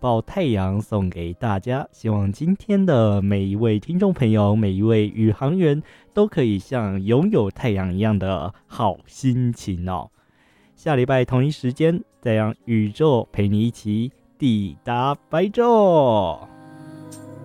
抱太阳送给大家，希望今天的每一位听众朋友，每一位宇航员都可以像拥有太阳一样的好心情哦。下礼拜同一时间，再让宇宙陪你一起抵达白昼。